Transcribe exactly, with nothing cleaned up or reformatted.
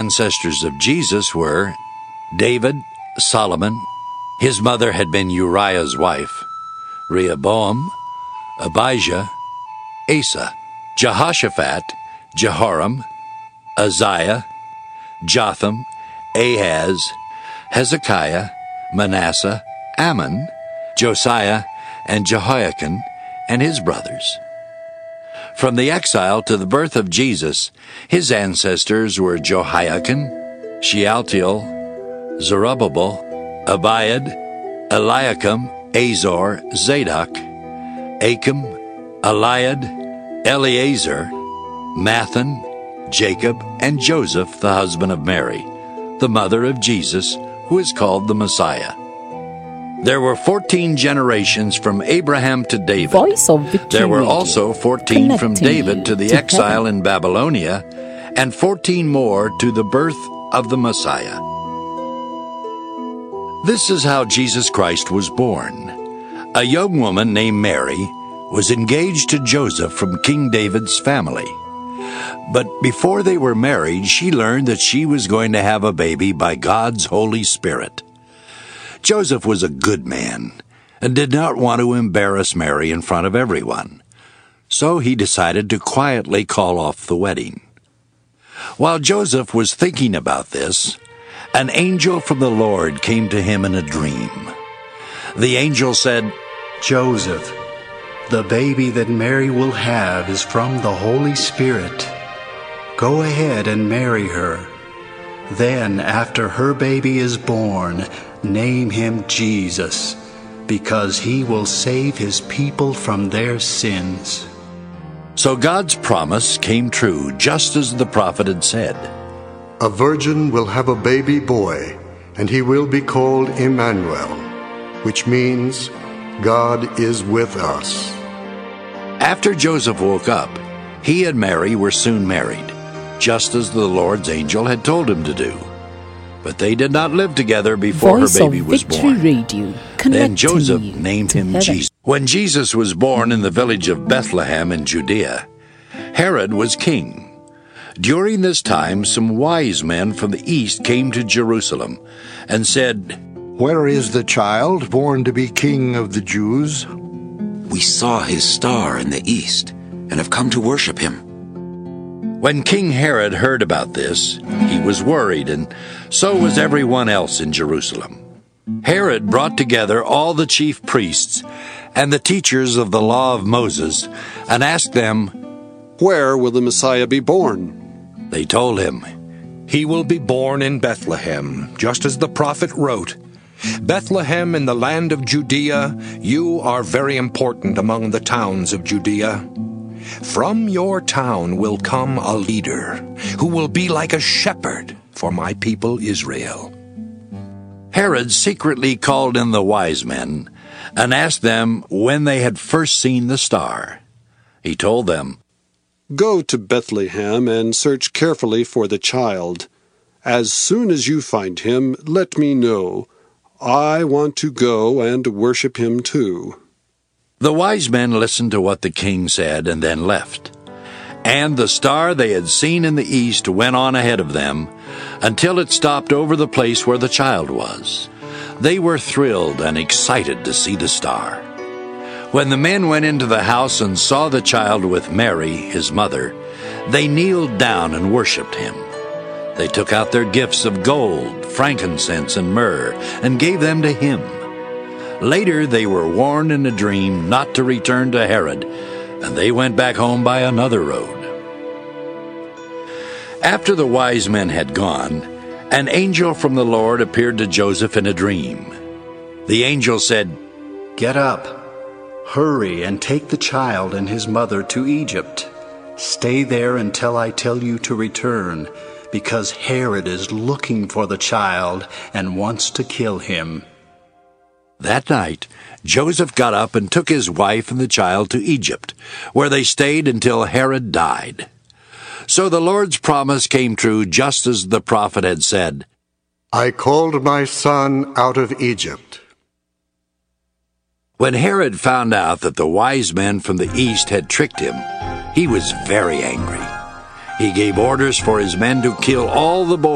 ancestors of Jesus were David, Solomon, his mother had been Uriah's wife, Rehoboam, Abijah, Asa, Jehoshaphat, Jehoram, Uzziah, Jotham, Ahaz, Hezekiah, Manasseh, Ammon, Josiah, and Jehoiakim, and his brothers. From the exile to the birth of Jesus, his ancestors were Jehoiakim, Shealtiel, Zerubbabel, Abiad, Eliakim, Azor, Zadok, Achim, Eliad, Eleazar, Mathan, Jacob, and Joseph, the husband of Mary, the mother of Jesus, who is called the Messiah. There were fourteen generations from Abraham to David. Voice of Victory There were Radio, also fourteen from connecting David you to the to exile heaven. in Babylonia, and fourteen more to the birth of the Messiah. This is how Jesus Christ was born. A young woman named Mary was engaged to Joseph from King David's family. But before they were married, she learned that she was going to have a baby by God's Holy Spirit. Joseph was a good man and did not want to embarrass Mary in front of everyone, so he decided to quietly call off the wedding. While Joseph was thinking about this, an angel from the Lord came to him in a dream. The angel said, Joseph, the baby that Mary will have is from the Holy Spirit. Go ahead and marry her. Then, after her baby is born, name him Jesus, because he will save his people from their sins. So God's promise came true, just as the prophet had said. A virgin will have a baby boy, and he will be called Emmanuel, which means God is with us. After Joseph woke up, he and Mary were soon married, just as the Lord's angel had told him to do. But they did not live together before Voice her baby of was Victory born. Radio, Then connecting Joseph you named to him heaven. Jesus. When Jesus was born in the village of Bethlehem in Judea, Herod was king. During this time, some wise men from the east came to Jerusalem and said, Where is the child born to be King of the Jews? We saw his star in the east and have come to worship him. When King Herod heard about this, he was worried, and so was everyone else in Jerusalem. Herod brought together all the chief priests and the teachers of the law of Moses and asked them, Where will the Messiah be born? They told him, He will be born in Bethlehem, just as the prophet wrote. Bethlehem in the land of Judea, you are very important among the towns of Judea. From your town will come a leader who will be like a shepherd for my people Israel. Herod secretly called in the wise men and asked them when they had first seen the star. He told them, Go to Bethlehem and search carefully for the child. As soon as you find him, let me know. I want to go and worship him too. The wise men listened to what the king said and then left. And the star they had seen in the east went on ahead of them until it stopped over the place where the child was. They were thrilled and excited to see the star. When the men went into the house and saw the child with Mary, his mother, they kneeled down and worshipped him. They took out their gifts of gold, frankincense, and myrrh and gave them to him. Later they were warned in a dream not to return to Herod, and they went back home by another road. After the wise men had gone, an angel from the Lord appeared to Joseph in a dream. The angel said, Get up, hurry, and take the child and his mother to Egypt. Stay there until I tell you to return, because Herod is looking for the child and wants to kill him. That night, Joseph got up and took his wife and the child to Egypt, where they stayed until Herod died. So the Lord's promise came true, just as the prophet had said, I called my son out of Egypt. When Herod found out that the wise men from the east had tricked him, he was very angry. He gave orders for his men to kill all the boys